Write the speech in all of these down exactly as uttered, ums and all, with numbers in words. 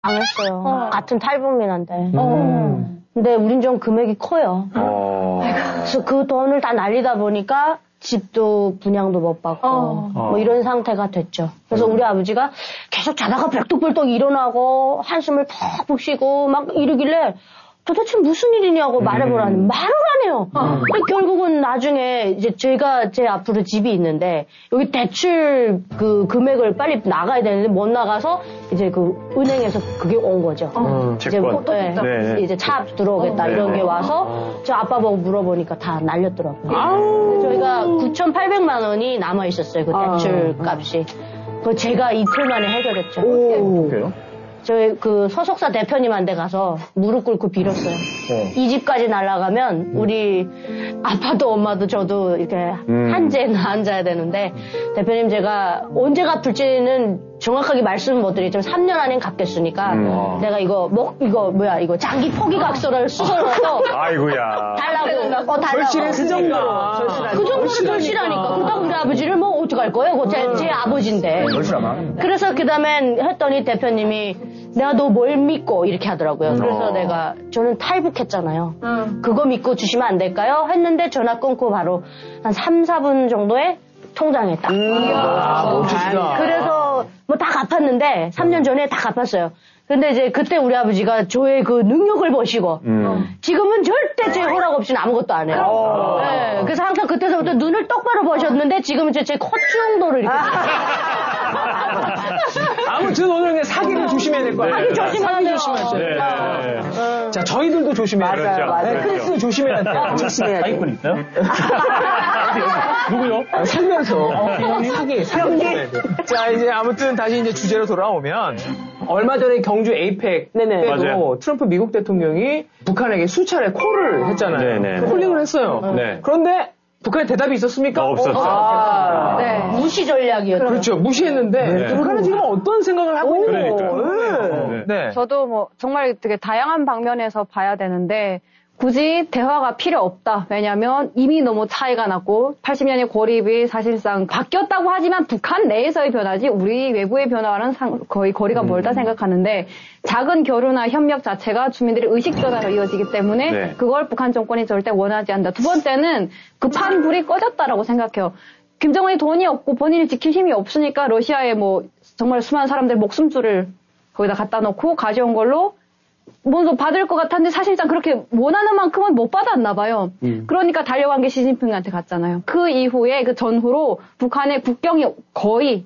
당했어요. 어. 같은 탈북민한테. 음. 어. 근데 우린 좀 금액이 커요. 어. 그래서 그 돈을 다 날리다 보니까 집도 분양도 못 받고 어. 뭐 이런 상태가 됐죠. 그래서 우리 아버지가 계속 자다가 벌떡벌떡 일어나고 한숨을 푹푹 쉬고 막 이러길래 도대체 무슨 일이냐고 음. 말해보라니 말을 안 해요. 어. 근데 결국은 나중에 이제 제가 제 앞으로 집이 있는데 여기 대출 그 금액을 빨리 나가야 되는데 못 나가서 이제 그 은행에서 그게 온 거죠. 어. 이제 채권. 뭐, 네. 네. 이제 차 들어오겠다 어. 이런 네. 게 와서 어. 저 아빠 보고 물어보니까 다 날렸더라고요. 저희가 구천팔백만 원이 남아 있었어요. 그 대출 아. 값이. 그 제가 이틀 만에 해결했죠. 어떡해요? 저희 그 소속사 대표님한테 가서 무릎 꿇고 빌었어요. 어. 이 집까지 날아가면 우리 아빠도 엄마도 저도 이렇게 음. 한재나 앉아야 되는데 대표님 제가 언제 갚을지는 정확하게 말씀을 못 드리지만 삼 년 안엔 갚겠으니까 음. 내가 이거 뭐 이거 뭐야 이거 장기 포기각서를 수설해서 아이고야. 달라고 어 달라고 절실했으니까. 그 정도로 그 정도로 절실하니까 그렇다고 우리 아버지를 뭐 어떡할 거예요? 그거 제, 제 아버지인데. 절실하나? 그래서 그 다음엔 했더니 대표님이 내가 너 뭘 믿고 이렇게 하더라고요. 그래서 어. 내가 저는 탈북했잖아요. 응. 그거 믿고 주시면 안 될까요? 했는데 전화 끊고 바로 한 삼, 사 분 정도에 통장에 딱. 아, 멋지시다. 그래서 뭐 다 갚았는데 삼 년 전에 다 갚았어요. 근데 이제 그때 우리 아버지가 저의 그 능력을 보시고 음. 지금은 절대 제 허락 없이는 아무것도 안 해요. 어. 네, 그래서 항상 그때서부터 눈을 똑바로 보셨는데 지금은 제 콧 정도를 이렇게. 아무튼 오늘 그냥 사기를 조심해야 될 거 아니에요. 사기 조심해야 돼요. 조심하셔야 돼요. 네. 자, 저희들도 조심해야 돼요. 맞아요, 맞아요. 네, 크리스 조심해야 돼요. 조심해야 돼요. 사기꾼 있어요? 누구요? 어, 살면서 사기, 사기 조심해야 돼요. 자, 이제 아무튼 다시 이제 주제로 돌아오면 얼마 전에 경주 에이펙 네네. 때도 맞아요. 트럼프 미국 대통령이 북한에게 수차례 콜을 했잖아요. 네네. 콜링을 했어요. 네. 그런데 북한에 대답이 있었습니까? 없었어요. 아, 네. 무시 전략이었죠. 그렇죠. 무시했는데 네. 북한은 지금 어떤 생각을 하고 있는 거예요? 그러니까요. 네. 네. 네. 저도 뭐 정말 되게 다양한 방면에서 봐야 되는데 굳이 대화가 필요 없다. 왜냐하면 이미 너무 차이가 났고 팔십 년의 고립이 사실상 바뀌었다고 하지만 북한 내에서의 변화지 우리 외부의 변화와는 상, 거의 거리가 멀다 생각하는데 작은 교류나 협력 자체가 주민들의 의식 변화로 이어지기 때문에 네. 그걸 북한 정권이 절대 원하지 않는다. 두 번째는 급한 불이 꺼졌다라고 생각해요. 김정은이 돈이 없고 본인이 지킬 힘이 없으니까 러시아에 뭐 정말 수많은 사람들 목숨줄을 거기다 갖다 놓고 가져온 걸로 뭔가 받을 것 같았는데 사실상 그렇게 원하는 만큼은 못 받았나 봐요. 음. 그러니까 달려간 게 시진핑한테 갔잖아요. 그 이후에 그 전후로 북한의 국경이 거의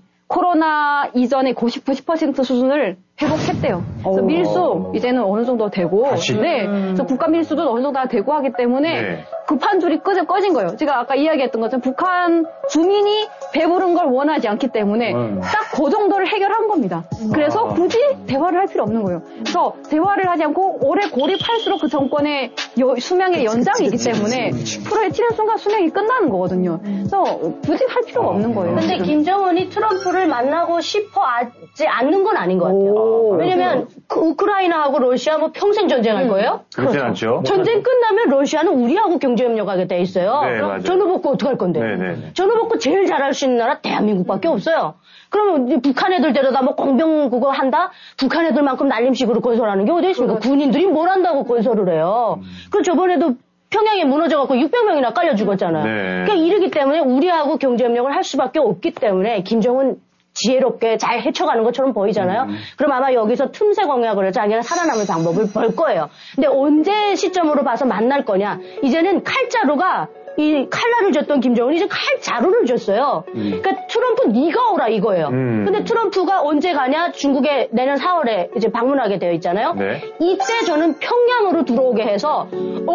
코로나 이전의 구십, 구십 퍼센트 수준을 회복했대요. 그래서 오. 밀수 이제는 어느 정도 되고, 다시? 네, 그래서 국가 밀수도 어느 정도 다 되고 하기 때문에 네. 급한 줄이 꺼져 꺼진 거예요. 제가 아까 이야기했던 것처럼 북한 주민이 배부른 걸 원하지 않기 때문에 음. 딱 그 정도를 해결한 겁니다. 그래서 아. 굳이 대화를 할 필요 없는 거예요. 그래서 대화를 하지 않고 오래 고립할수록 그 정권의 여, 수명의 연장이 있기 때문에 풀어헤 치는 순간 수명이 끝나는 거거든요. 그래서 굳이 할 필요가 없는 거예요. 근데 김정은이 트럼프를 만나고 싶어 하지 않는 건 아닌 것 같아요. 왜냐면 그 우크라이나하고 러시아 뭐 평생 전쟁할 거예요? 그렇진 않죠. 전쟁 끝나면 러시아는 우리하고 경제협력하게 돼 있어요. 네, 그럼 맞아요. 전후 복구 어떡할 건데? 네, 네, 네. 전후 복구 제일 잘할 수 있는 나라 대한민국밖에 없어요. 그러면 이제 북한 애들 데려다 뭐 공병 그거 한다? 북한 애들만큼 날림식으로 건설하는 게 어디 있습니까? 군인들이 뭘 한다고 건설을 해요. 그리고 저번에도 평양에 무너져갖고 육백 명이나 깔려 죽었잖아요. 네. 그러니까 이러기 때문에 우리하고 경제협력을 할 수밖에 없기 때문에 김정은 지혜롭게 잘 헤쳐가는 것처럼 보이잖아요. 음. 그럼 아마 여기서 틈새 공약을 해서 자기가 살아남을 방법을 벌 거예요. 근데 언제 시점으로 봐서 만날 거냐? 이제는 칼자루가 이 칼날을 줬던 김정은이 이제 칼자루를 줬어요. 음. 그러니까 트럼프 네가 오라 이거예요. 음. 근데 트럼프가 언제 가냐? 중국에 내년 사월에 이제 방문하게 되어 있잖아요. 네. 이때 저는 평양으로 들어오게 해서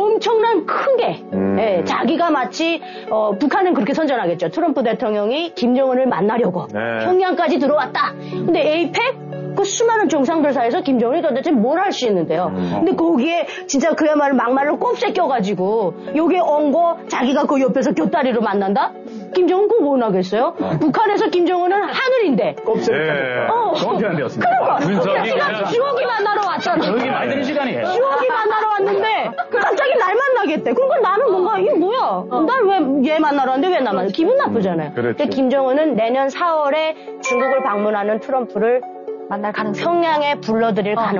엄청난 크게 음. 예, 자기가 마치 어, 북한은 그렇게 선전하겠죠. 트럼프 대통령이 김정은을 만나려고 네. 평양까지 들어왔다. 근데 에이펙 그 수많은 정상들 사이에서 김정은이 도대체 뭘 할 수 있는데요. 음. 근데 거기에 진짜 그야말로 막말로 꼽새 껴가지고 요게 엉거 자기가 그 옆에서 곁다리로 만난다? 김정은 그거 뭐 하겠어요? 어. 북한에서 김정은은 하늘인데. 꼽새 네. 어. 정확히안 되었습니다. 그러니까 분석이 시간 주옥이 만나러 왔잖아. 여기 많이 드는 시간이에요. 주옥이 만나러 왔는데 갑자기 날 만나겠대. 그러니까 나는 뭔가 이게 뭐야? 어. 날 왜 얘 만나러 왔는데 왜 나 만나? 기분 나쁘잖아요. 그렇죠. 근데 김정은은 내년 사월에 중국을 방문하는 트럼프를 만날 가능성. 평양에 불러들일 가능